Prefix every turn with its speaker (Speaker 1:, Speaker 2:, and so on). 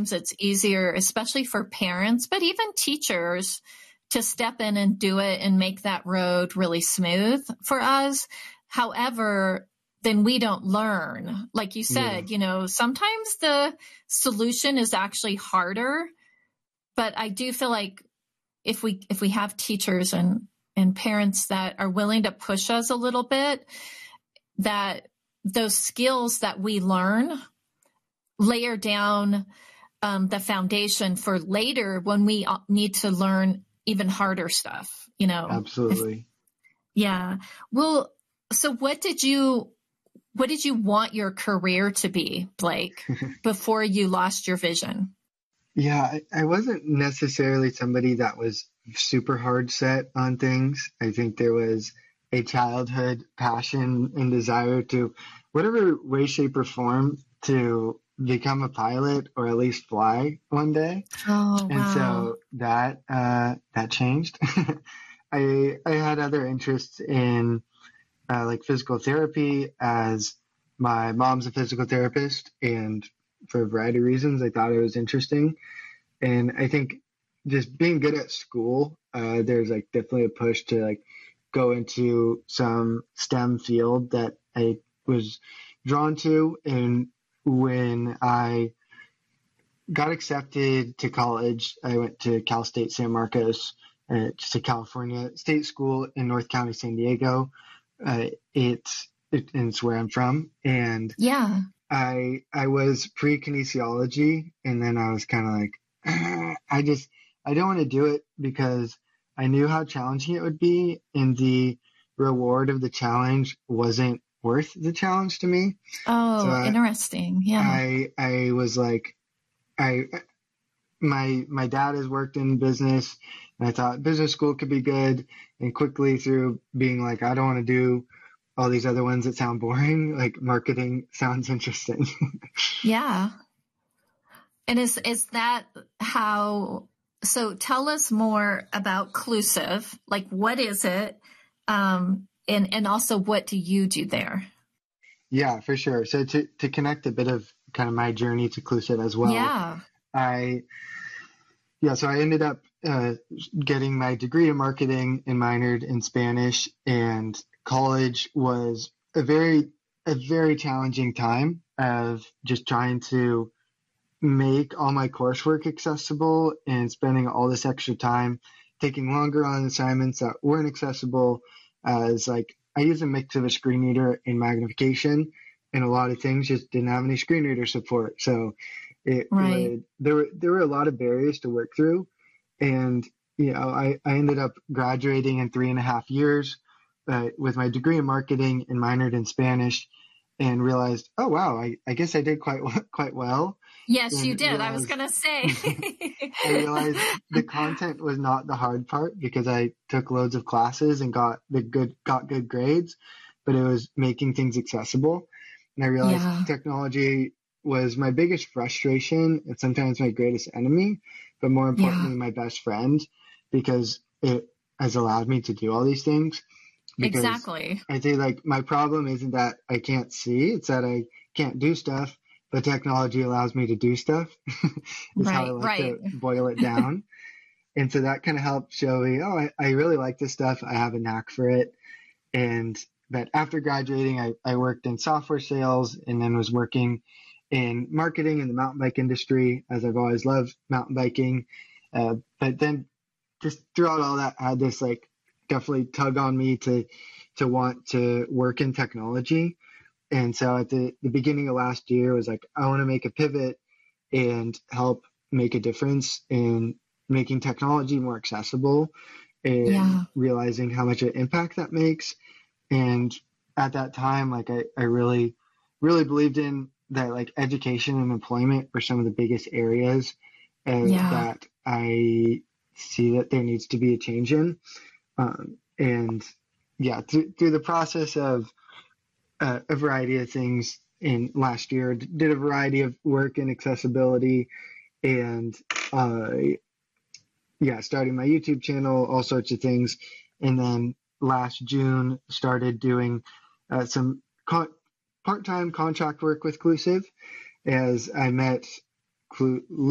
Speaker 1: sometimes it's easier, especially for parents, but even teachers, to step in and do it and make that road really smooth for us. However, then we don't learn. Like you said, sometimes the solution is actually harder, but I do feel like if we have teachers and parents that are willing to push us a little bit, that those skills that we learn layer down the foundation for later when we need to learn even harder stuff,
Speaker 2: Absolutely.
Speaker 1: Yeah. Well, so what did you want your career to be, Blake, before you lost your vision?
Speaker 2: Yeah, I wasn't necessarily somebody that was super hard set on things. I think there was a childhood passion and desire to, whatever way, shape, or form, to become a pilot or at least fly one day.
Speaker 1: Oh,
Speaker 2: and
Speaker 1: wow.
Speaker 2: so that changed. I had other interests in like physical therapy, as my mom's a physical therapist, and for a variety of reasons, I thought it was interesting. And I think just being good at school, there's like definitely a push to like go into some STEM field that I was drawn to. And when I got accepted to college, I went to Cal State San Marcos, just a California state school in North County, San Diego. It's where I'm from. And
Speaker 1: yeah,
Speaker 2: I was pre-kinesiology, and then I was kind of like, I don't want to do it because I knew how challenging it would be, and the reward of the challenge wasn't worth the challenge to me.
Speaker 1: Oh, so interesting. Yeah.
Speaker 2: I was like, my dad has worked in business, and I thought business school could be good, and quickly through being like, I don't want to do all these other ones that sound boring, like marketing sounds interesting.
Speaker 1: Yeah. And is that how, so tell us more about Clusive, like what is it? And also what do you do there?
Speaker 2: Yeah, for sure. So to connect a bit of kind of my journey to Clusive as well.
Speaker 1: Yeah.
Speaker 2: So I ended up getting my degree in marketing and minored in Spanish, and college was a very challenging time of just trying to make all my coursework accessible and spending all this extra time taking longer on assignments that weren't accessible, as like I use a mix of a screen reader and magnification, and a lot of things just didn't have any screen reader support. So there were a lot of barriers to work through. And, I ended up graduating in 3.5 years with my degree in marketing and minored in Spanish, and realized, oh, wow, I guess I did quite well.
Speaker 1: Yes,
Speaker 2: and
Speaker 1: you did. I was going to say.
Speaker 2: I realized the content was not the hard part, because I took loads of classes and got good grades, but it was making things accessible. And I realized technology was my biggest frustration and sometimes my greatest enemy, but more importantly, my best friend, because it has allowed me to do all these things. Because
Speaker 1: exactly.
Speaker 2: I say, like, my problem isn't that I can't see, it's that I can't do stuff, but technology allows me to do stuff. Is how I like to boil it down. And so that kind of helped show me, I really like this stuff. I have a knack for it. But after graduating, I worked in software sales, and then was working in marketing in the mountain bike industry, as I've always loved mountain biking. But then just throughout all that, I had this like definitely tug on me to want to work in technology. And so at the beginning of last year, I was like, I want to make a pivot and help make a difference in making technology more accessible, and realizing how much an impact that makes. And at that time, like I really, really believed in that, like education and employment were some of the biggest areas that I see that there needs to be a change in. Through the process of a variety of things in last year, did a variety of work in accessibility, and starting my YouTube channel, all sorts of things. And then last June started doing some part-time contract work with Clusive, as I met